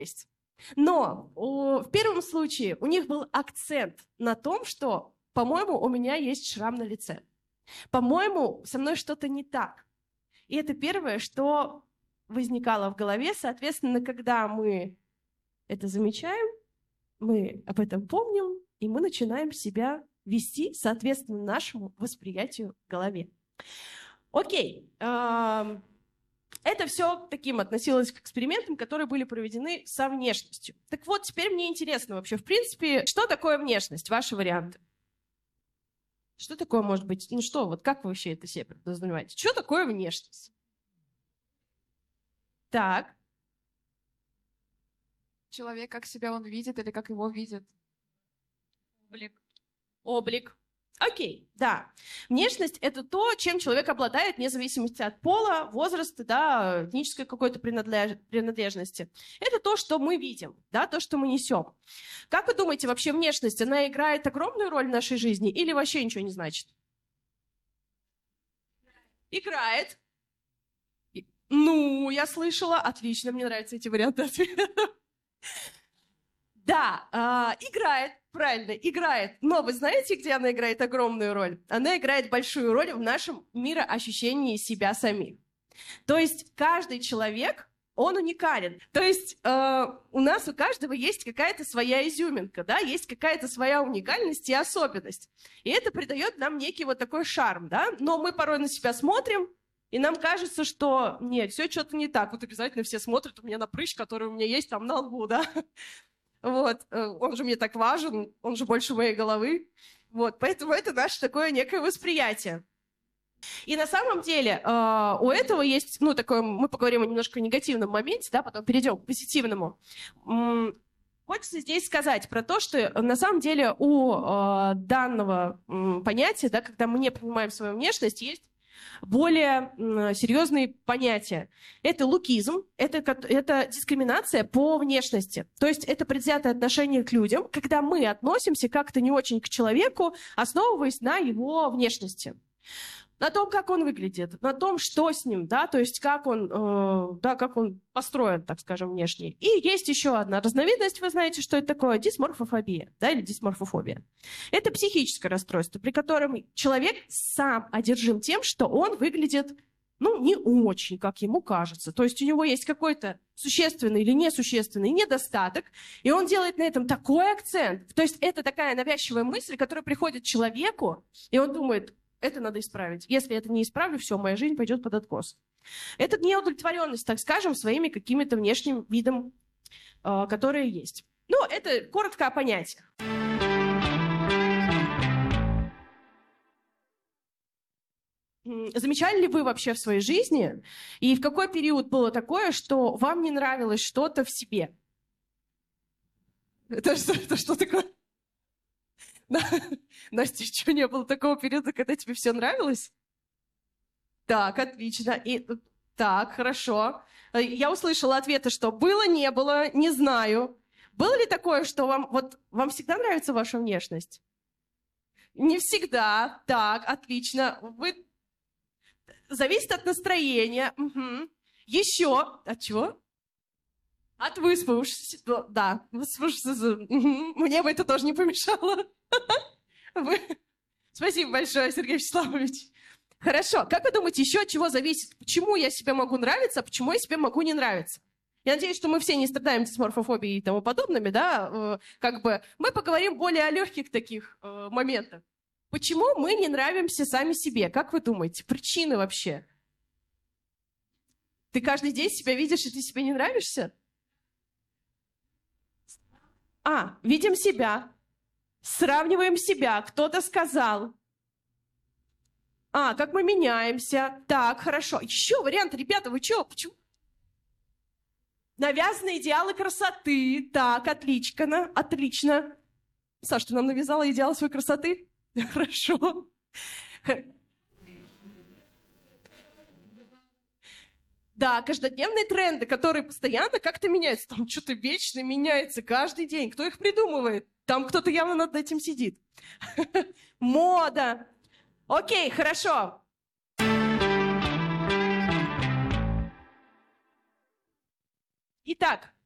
есть. Но в первом случае у них был акцент на том, что, по-моему, у меня есть шрам на лице. По-моему, со мной что-то не так. И это первое, что возникало в голове. Соответственно, когда мы это замечаем, мы об этом помним, и мы начинаем себя вести соответственно нашему восприятию в голове. Окей. Это все таким относилось к экспериментам, которые были проведены со внешностью. Так вот, теперь мне интересно вообще, в принципе, что такое внешность? Ваши варианты. Что такое может быть? Ну что, вот как вы вообще это себе подразумеваете? Что такое внешность? Так. Человек, как себя он видит или как его видит. Облик. Окей, да. Внешность — это то, чем человек обладает, вне зависимости от пола, возраста, да, этнической какой-то принадлежности. Это то, что мы видим, да, то, что мы несем. Как вы думаете, вообще внешность, она играет огромную роль в нашей жизни или вообще ничего не значит? Играет. Ну, я слышала. Отлично, мне нравятся эти варианты ответа. Да, играет, правильно, играет. Но вы знаете, где она играет огромную роль? Она играет большую роль в нашем мироощущении себя самих. То есть каждый человек, он уникален. То есть у нас у каждого есть какая-то своя изюминка, да, есть какая-то своя уникальность и особенность. И это придает нам некий вот такой шарм, да. Но мы порой на себя смотрим, и нам кажется, что нет, все что-то не так. Вот обязательно все смотрят у меня на прыщ, который у меня есть там на лбу, да. Вот, он же мне так важен, он же больше моей головы. Вот, поэтому это наше такое некое восприятие. И на самом деле у этого есть, ну, такое, мы поговорим о немножко негативном моменте, да, потом перейдем к позитивному. Хочется здесь сказать про то, что на самом деле у данного понятия, да, когда мы не понимаем свою внешность, есть более серьезные понятия. Это лукизм, это дискриминация по внешности. То есть это предвзятое отношение к людям, когда мы относимся как-то не очень к человеку, основываясь на его внешности. На том, как он выглядит, на том, что с ним, да, то есть как он построен, так скажем, внешне. И есть еще одна разновидность, вы знаете, что это такое? Дисморфофобия, да, или дисморфофобия. Это психическое расстройство, при котором человек сам одержим тем, что он выглядит, ну, не очень, как ему кажется. То есть у него есть какой-то существенный или несущественный недостаток, и он делает на этом такой акцент. То есть это такая навязчивая мысль, которая приходит человеку, и он думает, это надо исправить. Если это не исправлю, все, моя жизнь пойдет под откос. Это неудовлетворенность, так скажем, своими какими-то внешним видом, которые есть. Ну, это коротко о понятиях. Замечали ли вы вообще в своей жизни, и в какой период было такое, что вам не нравилось что-то в себе? Это что такое? Настя, что, не было такого периода, когда тебе все нравилось? Так, отлично. Так, хорошо. Я услышала ответы, что было, не было, не знаю. Было ли такое, что вам всегда нравится ваша внешность? Не всегда. Так, отлично. Зависит от настроения. Угу. Еще. От чего? От выспавшись. Да, мне бы это тоже не помешало. Спасибо большое, Сергей Вячеславович. Хорошо. Как вы думаете, еще от чего зависит, почему я себе могу нравиться, а почему я себе могу не нравиться? Я надеюсь, что мы все не страдаем дисморфофобией и тому подобными, да? Мы поговорим более о легких таких моментах. Почему мы не нравимся сами себе? Как вы думаете? Причины вообще? Ты каждый день себя видишь, и ты себе не нравишься? Видим себя. Сравниваем себя. Кто-то сказал. Как мы меняемся. Так, хорошо. Еще вариант, ребята, вы что? Почему? Навязанные идеалы красоты. Так, отлично. Отлично. Саш, ты нам навязала идеалы своей красоты? Хорошо. Да, каждодневные тренды, которые постоянно как-то меняются. Там что-то вечно меняется каждый день. Кто их придумывает? Там кто-то явно над этим сидит. Мода. Окей, хорошо. Итак,